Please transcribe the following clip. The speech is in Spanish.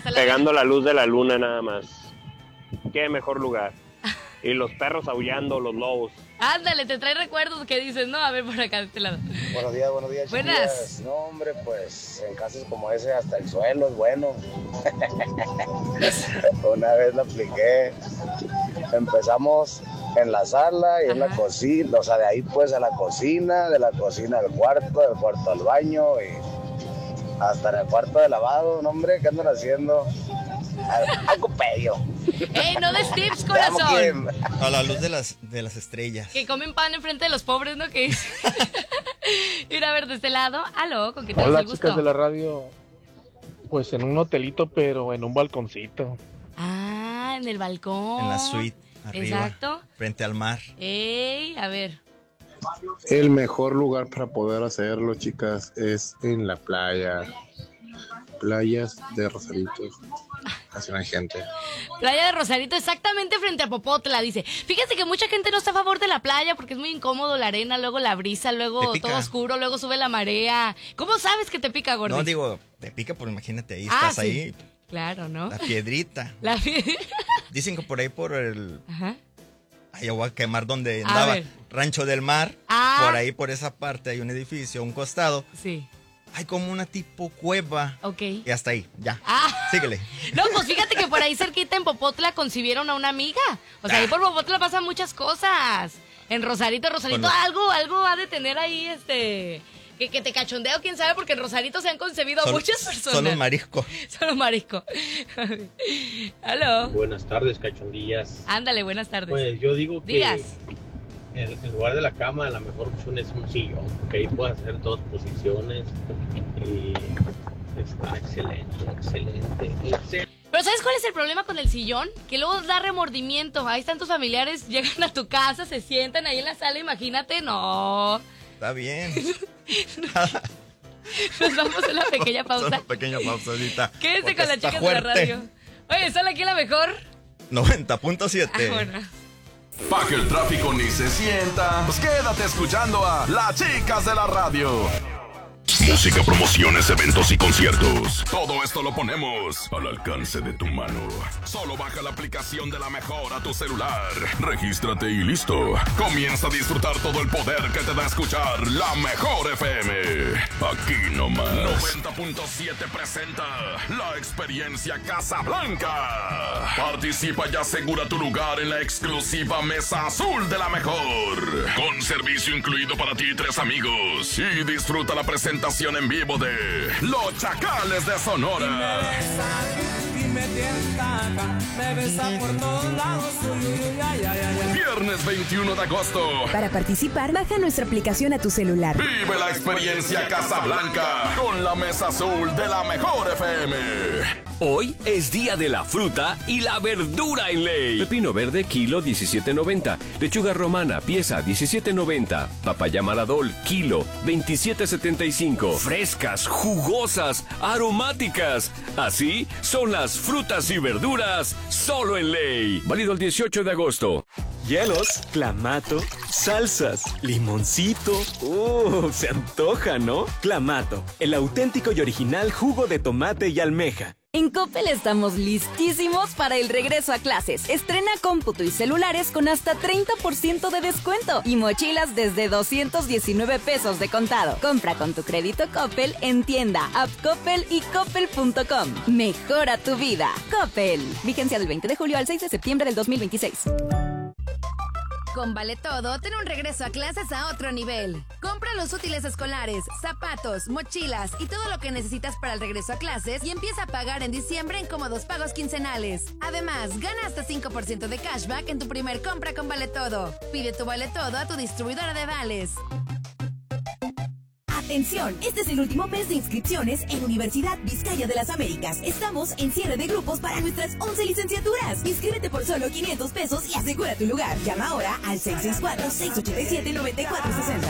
pegando la luz de la luna nada más. Qué mejor lugar. Y los perros aullando, los lobos. Ándale, te trae recuerdos que dices, no, a ver por acá de este lado. Buenos días, Buenas. chiquillas. No, hombre, pues en casos como ese hasta el suelo es bueno. Una vez lo apliqué. Empezamos en la sala y en la cocina, o sea, de ahí pues a la cocina, de la cocina al cuarto, del cuarto al baño y hasta en el cuarto de lavado. No, hombre, ¿qué andan haciendo? Algo pedio. ¡Ey, no des tips, corazón! A la luz de las estrellas. Que comen pan enfrente de los pobres, ¿no? Que ir a ver de este lado. Aló, ¿con qué te Hola, el gusto? chicas de la radio. Pues en un hotelito, pero en un balconcito. Ah, en el balcón. En la suite, arriba. Exacto. Frente al mar. ¡Ey, a ver! El mejor lugar para poder hacerlo, chicas, es en la playa. Playas de Rosarito. Casi no hay gente. Playa de Rosarito, exactamente frente a Popotla, dice. Fíjense que mucha gente no está a favor de la playa porque es muy incómodo la arena, luego la brisa, luego todo oscuro, luego sube la marea. ¿Cómo sabes que te pica, Gordy? No, digo, te pica, pues imagínate, ahí estás sí. ahí. Claro, ¿no? La piedrita. Dicen que por ahí por el... Ajá. Ay, yo voy a quemar donde andaba. Rancho del Mar. Por ahí, por esa parte, hay un edificio, a un costado. Sí. Hay como una tipo cueva. Ok. Y hasta ahí, ya. Síguele. No, pues fíjate que por ahí cerquita en Popotla concibieron a una amiga. O sea, ahí por Popotla pasan muchas cosas. En Rosarito, algo ha de tener ahí, que te cachondeo, quién sabe, porque en Rosarito se han concebido a muchas personas. Son los mariscos. Son los mariscos. Aló. Buenas tardes, cachondillas. Ándale, buenas tardes. Pues yo digo que... Digas. En lugar de la cama, la mejor opción es un sillón, porque ahí puedes hacer dos posiciones y está excelente. Pero ¿sabes cuál es el problema con el sillón? Que luego da remordimiento. Ahí están tus familiares, llegan a tu casa, se sientan ahí en la sala, imagínate, no. Está bien. Nos vamos a una pequeña pausa. Una pequeña pausa ahorita. Quédense con las chicas de la radio. Oye, ¿sale aquí la mejor? 90.7. Bueno. Pa' que el tráfico ni se sienta, pues quédate escuchando a las chicas de la radio. Música, promociones, eventos y conciertos. Todo esto lo ponemos al alcance de tu mano. Solo baja la aplicación de La Mejor a tu celular. Regístrate y listo. Comienza a disfrutar todo el poder que te da escuchar La Mejor FM. Aquí nomás. 90.7 presenta la experiencia Casablanca. Participa y asegura tu lugar en la exclusiva Mesa Azul de La Mejor. Con servicio incluido para ti y 3 amigos. Y disfruta la presentación en vivo de Los Chacales de Sonora. Viernes 21 de agosto. Para participar, baja nuestra aplicación a tu celular. Vive la experiencia Casablanca con la Mesa Azul de La Mejor FM. Hoy es día de la fruta y la verdura en Ley. Pepino verde, kilo 17.90. Lechuga romana, pieza 17.90. Papaya Maradol, kilo 27.75. Frescas, jugosas, aromáticas. Así son las frutas y verduras solo en Ley. Válido el 18 de agosto. Hielos, clamato, salsas, limoncito. Se antoja, ¿no? Clamato, el auténtico y original jugo de tomate y almeja. En Coppel estamos listísimos para el regreso a clases. Estrena cómputo y celulares con hasta 30% de descuento y mochilas desde 219 pesos de contado. Compra con tu crédito Coppel en tienda, app Coppel y coppel.com. Mejora tu vida. Coppel. Vigencia del 20 de julio al 6 de septiembre del 2026. Con Vale Todo, ten un regreso a clases a otro nivel. Compra los útiles escolares, zapatos, mochilas y todo lo que necesitas para el regreso a clases y empieza a pagar en diciembre en cómodos pagos quincenales. Además, gana hasta 5% de cashback en tu primer compra con Vale Todo. Pide tu Vale Todo a tu distribuidora de vales. Atención, este es el último mes de inscripciones en Universidad Vizcaya de las Américas. Estamos en cierre de grupos para nuestras 11 licenciaturas. Inscríbete por solo 500 pesos y asegura tu lugar. Llama ahora al 664-687-9460.